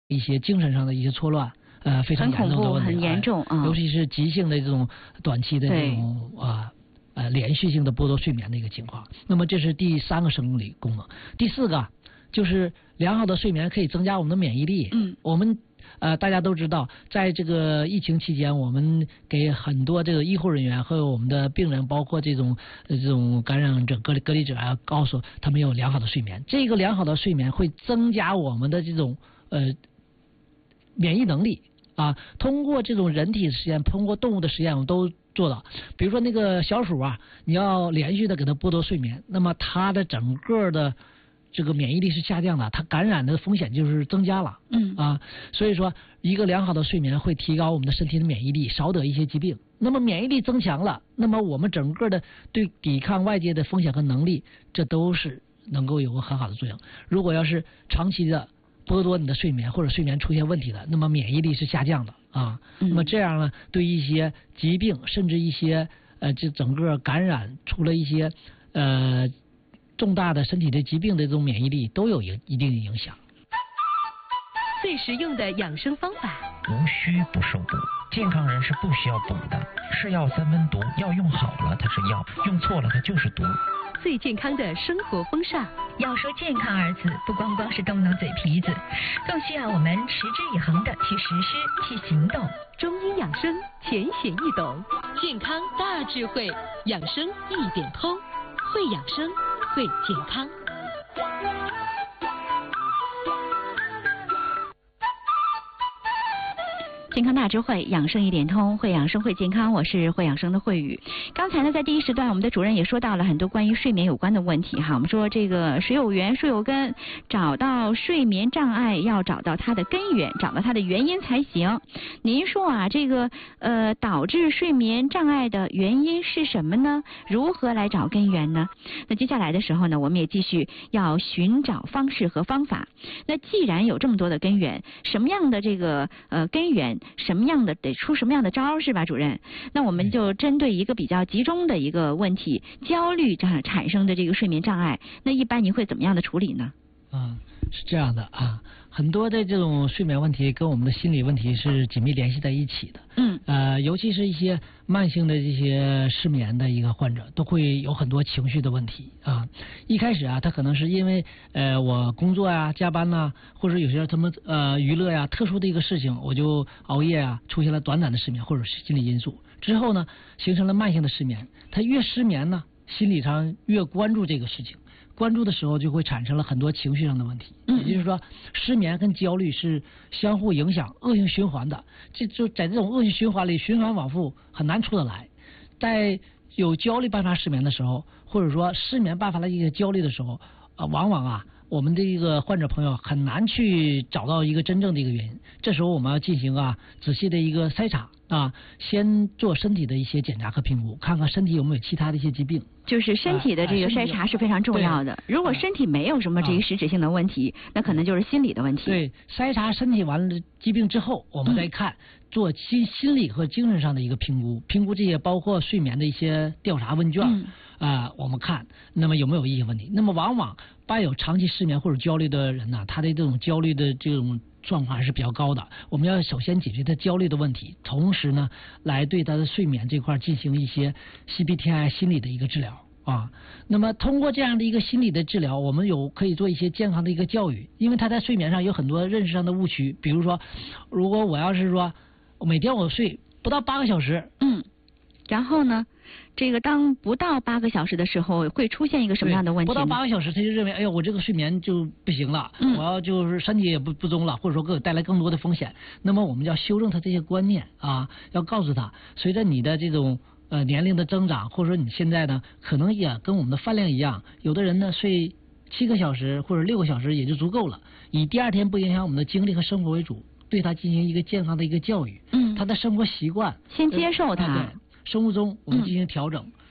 一些精神上的一些错乱，非常严重的问题， 很严重啊， 尤其是急性的这种短期的这种连续性的剥夺睡眠的一个情况。那么这是第3个生理功能。第4个就是良好的睡眠可以增加我们的免疫力。我们大家都知道，在这个疫情期间，我们给很多这个医护人员和我们的病人，包括这种感染者、隔离者啊，告诉他们有良好的睡眠。这个良好的睡眠会增加我们的这种免疫能力啊。通过这种人体实验，通过动物的实验，我们都做到。比如说那个小鼠啊，你要连续的给它剥夺睡眠，那么它的整个的这个免疫力是下降的，它感染的风险就是增加了。所以说一个良好的睡眠会提高我们的身体的免疫力，少得一些疾病。那么免疫力增强了，那么我们整个的对抵抗外界的风险和能力，这都是能够有个很好的作用。如果要是长期的剥夺你的睡眠，或者睡眠出现问题的，那么免疫力是下降的啊。那么这样呢，对一些疾病，甚至一些这整个感染出了一些重大的身体的疾病的这种免疫力都有一定的影响。 最实用的养生方法， 无需不受补，健康人是不需要补的。是药3分毒，药用好了它是药，用错了它就是毒。 最健康的生活风尚， 要说健康二字，不光光是动动嘴皮子，更需要我们持之以恒的去实施、去行动。 中医养生浅显易懂，健康大智慧，养生一点通，会养生，会健康。 健康大智慧，养生一点通，会养生会健康。我是会养生的慧宇。刚才呢，在第1时段，我们的主任也说到了很多关于睡眠有关的问题哈。我们说这个水有源，树有根，找到睡眠障碍要找到它的根源，找到它的原因才行。您说啊，这个导致睡眠障碍的原因是什么呢？如何来找根源呢？那接下来的时候呢，我们也继续要寻找方式和方法。那既然有这么多的根源，什么样的这个根源？什么样的得出什么样的招是吧，主任？那我们就针对一个比较集中的一个问题，焦虑产生的这个睡眠障碍，那一般您会怎么样的处理呢？ 是这样的啊，很多的这种睡眠问题跟我们的心理问题是紧密联系在一起的。尤其是一些慢性的这些失眠的一个患者，都会有很多情绪的问题啊。一开始啊，他可能是因为我工作呀、加班呐，或者有些他们娱乐呀、特殊的一个事情，我就熬夜啊，出现了短暂的失眠或者是心理因素，之后呢，形成了慢性的失眠。他越失眠呢，心理上越关注这个事情。关注的时候就会产生了很多情绪上的问题，也就是说，失眠跟焦虑是相互影响、恶性循环的。就在这种恶性循环里，循环往复，很难出得来。在有焦虑伴发失眠的时候，或者说失眠伴发了一个焦虑的时候，往往我们的一个患者朋友很难去找到一个真正的一个原因。这时候我们要进行仔细的一个筛查先做身体的一些检查和评估，看看身体有没有其他的一些疾病。 就是身体的这个筛查是非常重要的。如果身体没有什么这个实质性的问题，那可能就是心理的问题。 对，筛查身体完了疾病之后，我们再看做心理和精神上的一个评估，评估这些包括睡眠的一些调查问卷。我们看那么有没有一些问题。那么往往伴有长期失眠或者焦虑的人呢，他的这种焦虑的这种状况还是比较高的。我们要首先解决他焦虑的问题，同时呢，来对他的睡眠这块进行一些 CBTI 心理的一个治疗那么通过这样的一个心理的治疗，我们可以做一些健康的一个教育，因为他在睡眠上有很多认识上的误区。比如说，如果我要是说每天我睡不到8个小时， 然后呢，这个当不到8个小时的时候，会出现一个什么样的问题？ 不到8个小时，他就认为，哎呦，我这个睡眠就不行了，我要就是身体也不中了，或者说给我带来更多的风险。那么我们就要修正他这些观念要告诉他，随着你的这种年龄的增长，或者说你现在呢，可能也跟我们的饭量一样，有的人呢睡7个小时或者6个小时也就足够了，以第2天不影响我们的精力和生活为主，对他进行一个健康的一个教育。他的生活习惯， 先接受他。 生物钟我们进行调整，